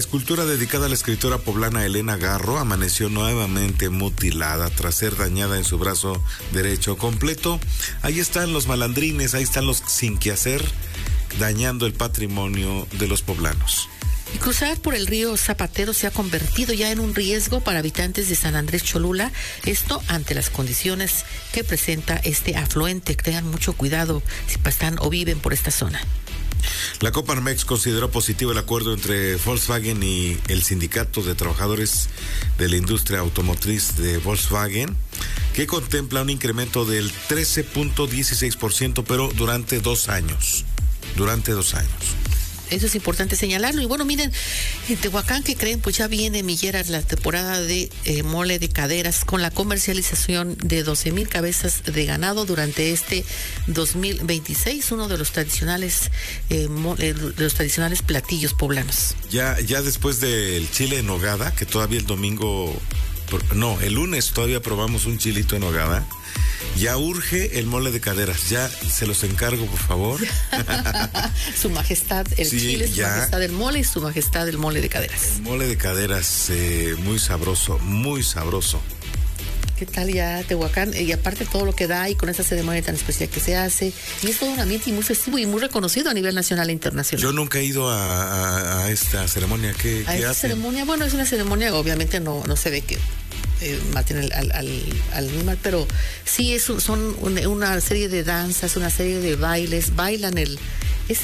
escultura dedicada a la escritora poblana Elena Garro amaneció nuevamente mutilada tras ser dañada en su brazo derecho completo. Ahí están los malandrines, ahí están los sin que hacer, dañando el patrimonio de los poblanos. Y cruzar por el río Zapatero se ha convertido ya en un riesgo para habitantes de San Andrés Cholula, esto ante las condiciones que presenta este afluente. Tengan mucho cuidado si pasan o viven por esta zona. La Coparmex consideró positivo el acuerdo entre Volkswagen y el Sindicato de Trabajadores de la Industria Automotriz de Volkswagen, que contempla un incremento del 13.16%, pero durante 2 años. Eso es importante señalarlo. Y bueno, miren, en Tehuacán, ¿qué creen? Pues ya viene Millera la temporada de mole de caderas con la comercialización de 12,000 cabezas de ganado durante este 2026, uno de los tradicionales platillos poblanos. Ya después del chile en nogada, que todavía el lunes todavía probamos un chilito en nogada. Ya urge el mole de caderas, ya se los encargo, por favor. Su majestad el chile, su majestad el mole y su majestad el mole de caderas. El mole de caderas, muy sabroso, muy sabroso. ¿Qué tal ya Tehuacán? Y aparte todo lo que da y con esa ceremonia tan especial que se hace. Y es todo un ambiente muy festivo y muy reconocido a nivel nacional e internacional. Yo nunca he ido a esta ceremonia. ¿Qué hacen? Ceremonia, bueno, es una ceremonia, obviamente no se ve que maten al animal, pero sí son una serie de danzas, una serie de bailes, bailan ¿Es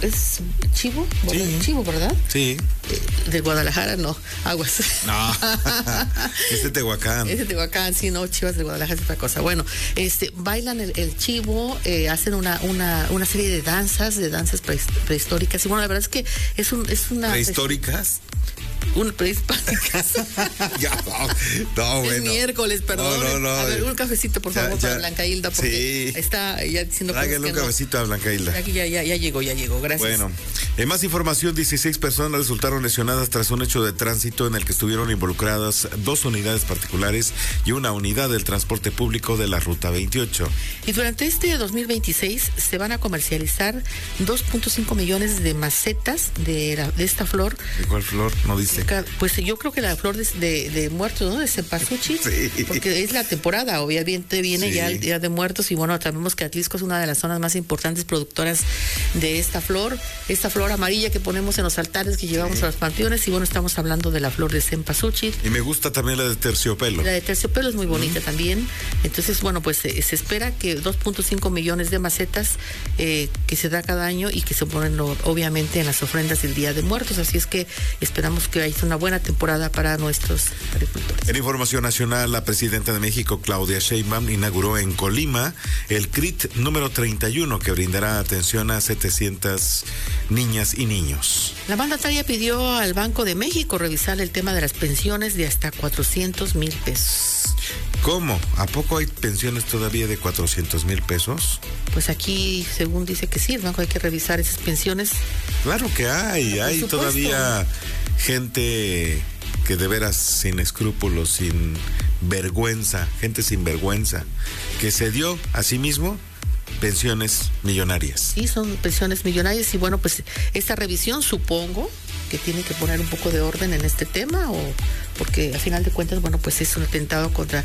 chivo? Sí. Chivo, ¿verdad? Sí. De Guadalajara, no, aguas. No, es de Tehuacán. Es de Tehuacán, sí, no, Chivas de Guadalajara es otra cosa. Bueno, bailan el chivo, hacen una serie de danzas prehistóricas. Y bueno, la verdad es que es una... ¿Prehistóricas? Prehispánicas. Ya, no, bueno. Es miércoles, perdón. No. A ver, un cafecito, por favor, para Blanca Hilda, porque sí. Está ya diciendo cosas que Tráigale un cafecito a Blanca Hilda. Aquí ya llegó, gracias. Bueno, en más información, 16 personas resultaron lesionadas tras un hecho de tránsito en el que estuvieron involucradas 2 unidades particulares y una unidad del transporte público de la Ruta 28. Y durante este 2026 se van a comercializar 2.5 millones de macetas de esta flor. ¿De cuál flor? No dice. Pues yo creo que la flor de muertos, ¿no? De cempasúchil, sí. Porque es la temporada, obviamente viene ya el Día de Muertos y bueno, sabemos que Atlisco es una de las zonas más importantes productoras de esta flor amarilla que ponemos en los altares que llevamos a los panteones y bueno, estamos hablando de la flor de cempasúchil. Y me gusta también la de terciopelo. La de terciopelo es muy bonita también. Entonces, bueno, pues se espera que 2.5 millones de macetas que se da cada año y que se ponen obviamente en las ofrendas del Día de Muertos, así es que esperamos que haya una buena temporada para nuestros agricultores. En información nacional, la presidenta de México, Claudia Sheinbaum, inauguró en Colima el CRIT número 31, que brindará atención a 700 niñas y niños. La mandataria pidió al Banco de México revisar el tema de las pensiones de hasta 400,000 pesos. ¿Cómo? ¿A poco hay pensiones todavía de 400,000 pesos? Pues aquí, según dice que sí, el banco hay que revisar esas pensiones. Claro que hay todavía gente que de veras sin escrúpulos, sin vergüenza, gente sin vergüenza, que se dio a sí mismo pensiones millonarias. Sí, son pensiones millonarias y bueno, pues esta revisión supongo que tiene que poner un poco de orden en este tema, o porque a final de cuentas, bueno, pues es un atentado contra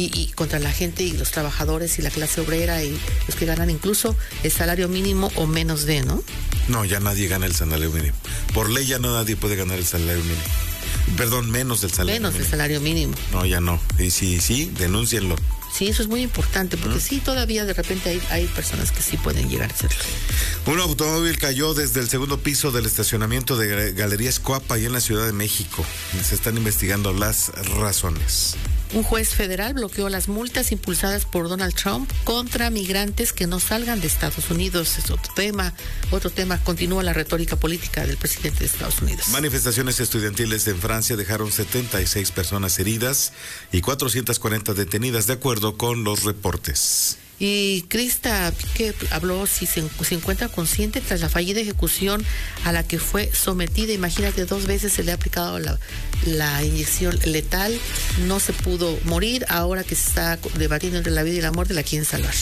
la gente y los trabajadores y la clase obrera y los que ganan incluso el salario mínimo o menos de, ¿no? No, ya nadie gana el salario mínimo. Por ley ya no nadie puede ganar el salario mínimo. Perdón, menos del salario mínimo. Menos del salario mínimo. No, ya no. Y sí, denúncienlo. Sí, eso es muy importante, porque sí, todavía de repente hay personas que sí pueden llegar a hacerlo. Un automóvil cayó desde el segundo piso del estacionamiento de Galerías Coapa, ahí en la Ciudad de México. Se están investigando las razones. Un juez federal bloqueó las multas impulsadas por Donald Trump contra migrantes que no salgan de Estados Unidos. Es otro tema. Continúa la retórica política del presidente de Estados Unidos. Manifestaciones estudiantiles en Francia dejaron 76 personas heridas y 440 detenidas, de acuerdo con los reportes. Y Krista Piqué habló si se encuentra consciente tras la fallida ejecución a la que fue sometida. Imagínate, 2 veces se le ha aplicado la inyección letal, no se pudo morir, ahora que se está debatiendo entre la vida y la muerte, la quieren salvar.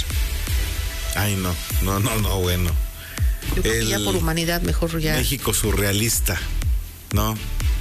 Ay, no, bueno. Yo creo que ya por humanidad mejor ya. México surrealista, ¿no?